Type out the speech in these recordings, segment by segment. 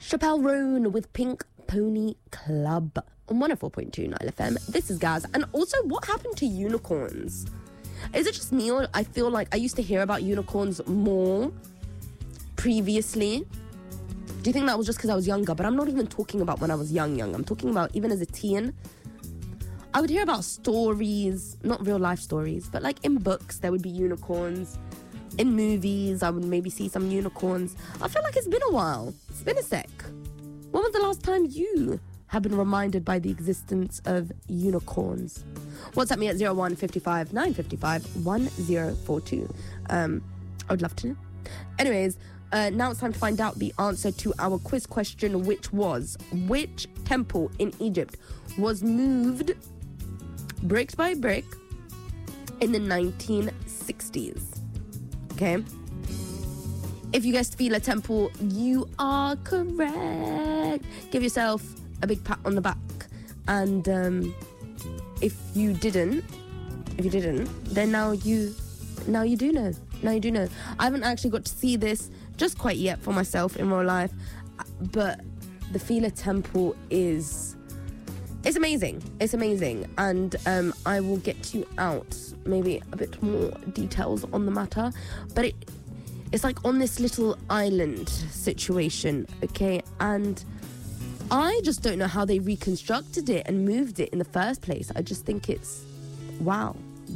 Chappelle Roan with Pink Pony Club on 104.2 Nile FM. This is Gaz. And also, what happened to unicorns? Is it just me, or I feel like I used to hear about unicorns more previously? Do you think that was just because I was younger? But I'm not even talking about when I was young. I'm talking about even as a teen. I would hear about stories, not real life stories, but like in books, there would be unicorns. In movies, I would maybe see some unicorns. I feel like it's been a while. It's been a sec. When was the last time you have been reminded by the existence of unicorns? WhatsApp me at 01 55 955 1042. I would love to know. Anyways, now it's time to find out the answer to our quiz question, which was, which temple in Egypt was moved brick by brick in the 1960s? Okay. If you guessed Philae Temple, you are correct. Give yourself a big pat on the back. And if you didn't, then now you do know. Now you do know. I haven't actually got to see this just quite yet for myself in real life, but the Philae Temple it's amazing. It's amazing. And I will get you out maybe a bit more details on the matter. But it's like on this little island situation, okay? And I just don't know how they reconstructed it and moved it in the first place. I just think it's wow.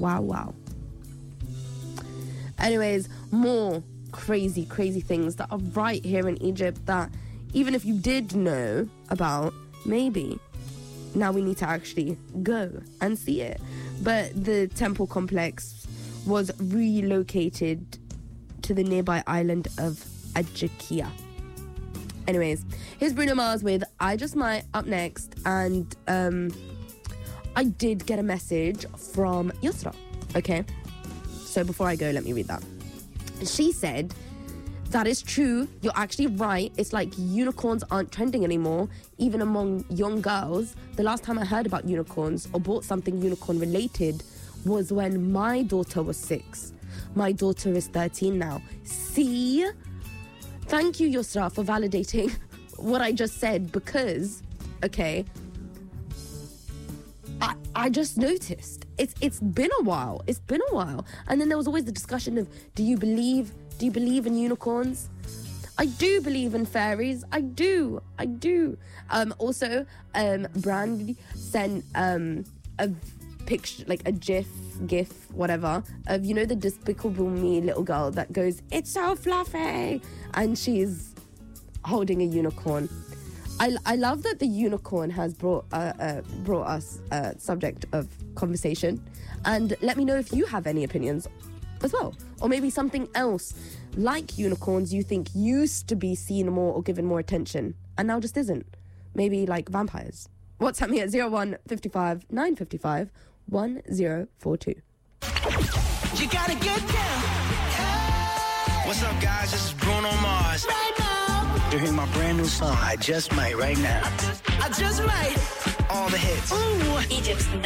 Anyways, more crazy things that are right here in Egypt that even if you did know about, maybe now we need to actually go and see it. But the temple complex was relocated to the nearby island of Ajaccia. Anyways, here's Bruno Mars with I Just Might up next. And I did get a message from Yusra, okay? So before I go, let me read that. She said, that is true. You're actually right. It's like unicorns aren't trending anymore, even among young girls. The last time I heard about unicorns or bought something unicorn related was when my daughter was 6. My daughter is 13 now. See? Thank you, Yusra, for validating what I just said because, okay, I just noticed. It's been a while. It's been a while. And then there was always the discussion of, do you believe in unicorns? I do believe in fairies. I do. Also, Brandy sent a picture, like a gif, whatever, of, you know, the Despicable Me little girl that goes, it's so fluffy, and she's holding a unicorn. I love that the unicorn has brought us a subject of conversation, and let me know if you have any opinions as well, or maybe something else like unicorns you think used to be seen more or given more attention and now just isn't. Maybe like vampires. WhatsApp me at 01 55 955 1042. You gotta get down. Hey. What's up, guys? This is Bruno Mars. Right now. You're hearing my brand new song, I Just Might, right now. I just might. All the hits. Ooh. Egypt's